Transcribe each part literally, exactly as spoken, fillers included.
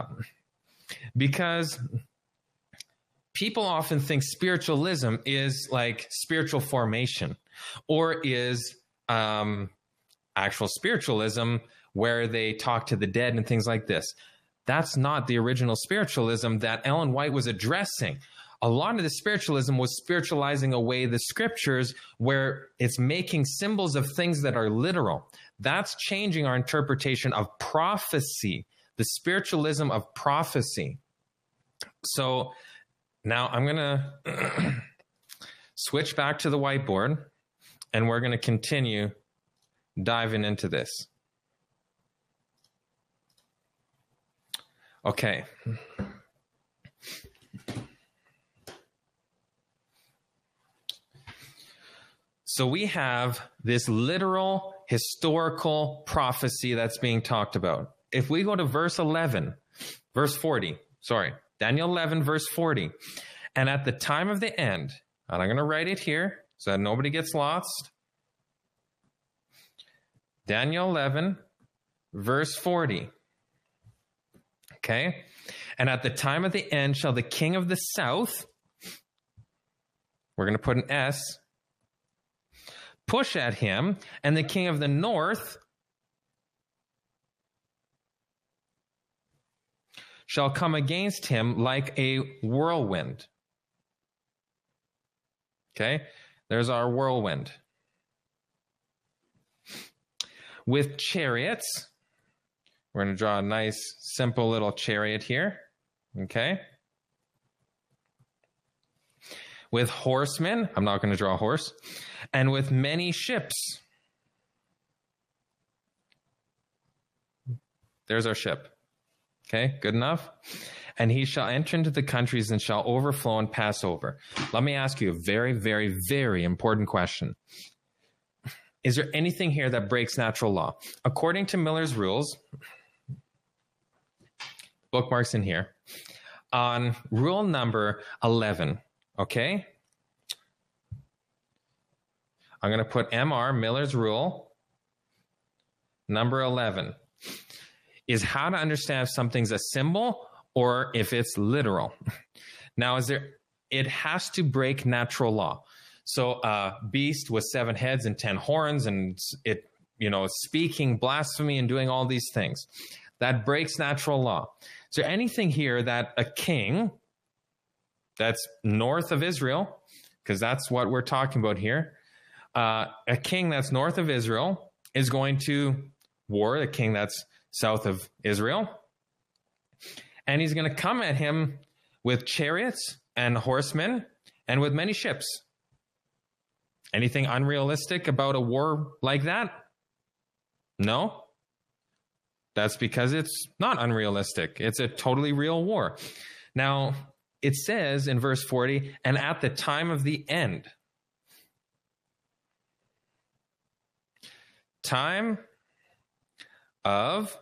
up? Because people often think spiritualism is like spiritual formation, or is um, actual spiritualism where they talk to the dead and things like this. That's not the original spiritualism that Ellen White was addressing. A lot of the spiritualism was spiritualizing away the scriptures, where it's making symbols of things that are literal. That's changing our interpretation of prophecy, the spiritualism of prophecy. So now I'm going to switch back to the whiteboard, and we're going to continue diving into this. Okay. So we have this literal historical prophecy that's being talked about. If we go to verse eleven, verse forty, sorry, Daniel eleven, verse forty, and at the time of the end, and I'm going to write it here so that nobody gets lost. Daniel eleven, verse forty. Okay. And at the time of the end shall the king of the south, we're going to put an S, push at him, and the king of the north shall come against him like a whirlwind. Okay, there's our whirlwind. With chariots, we're going to draw a nice, simple little chariot here. Okay. With horsemen, I'm not going to draw a horse, and with many ships. There's our ship. Okay, good enough? And he shall enter into the countries and shall overflow and pass over. Let me ask you a very, very, very important question. Is there anything here that breaks natural law? According to Miller's rules, bookmarks in here, on rule number eleven, okay? I'm going to put M R, Miller's rule, number eleven, is how to understand if something's a symbol or if it's literal. Now, is there, it has to break natural law. So uh, beast with seven heads and ten horns, and it, you know, speaking blasphemy and doing all these things. That breaks natural law. Is there anything here that a king that's north of Israel, because that's what we're talking about here, uh, a king that's north of Israel is going to war a king that's south of Israel, and he's going to come at him with chariots and horsemen and with many ships. Anything unrealistic about a war like that? No. That's because it's not unrealistic. It's a totally real war. Now, it says in verse forty, and at the time of the end. Time of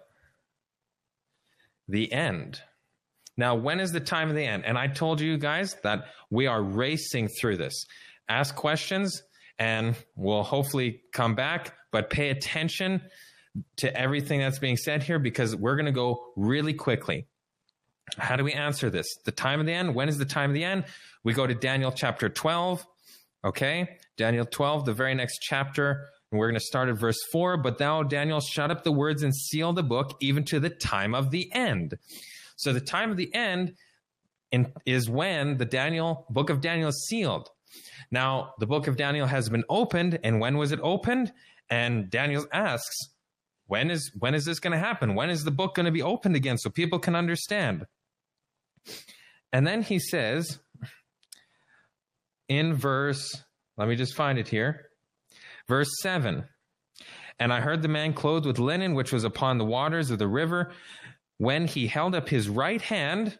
the end. Now, when is the time of the end? And I told you guys that we are racing through this. Ask questions and we'll hopefully come back, but pay attention to everything that's being said here, because we're going to go really quickly. How do we answer this? The time of the end? When is the time of the end? We go to Daniel chapter twelve. Okay, Daniel twelve, the very next chapter. And we're going to start at verse four. But thou, Daniel, shut up the words and seal the book, even to the time of the end. So the time of the end in, is when the Daniel book of Daniel is sealed. Now, the book of Daniel has been opened. And when was it opened? And Daniel asks, when is, when is this going to happen? When is the book going to be opened again so people can understand? And then he says in verse, let me just find it here. Verse seven, and I heard the man clothed with linen, which was upon the waters of the river, when he held up his right hand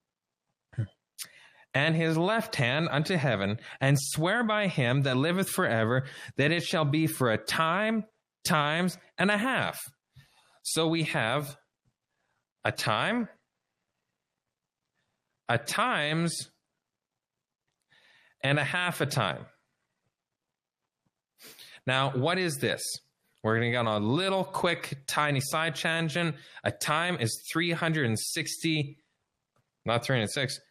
and his left hand unto heaven, and swear by him that liveth forever, that it shall be for a time, times, and a half. So we have a time, a times, and a half a time. Now, what is this? We're going to get on a little quick, tiny side tangent. A time is three hundred sixty, not three hundred six,